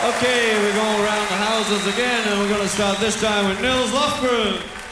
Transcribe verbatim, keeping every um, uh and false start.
Okay, we're going around the houses again, and we're going to start this time with Nils Lofgren.